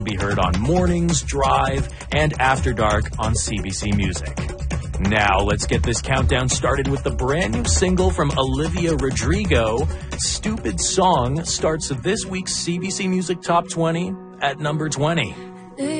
be heard on Mornings, Drive, and After Dark on CBC Music. Now, let's get this countdown started with the brand new single from Olivia Rodrigo. Stupid Song starts this week's CBC Music Top 20 at number 20.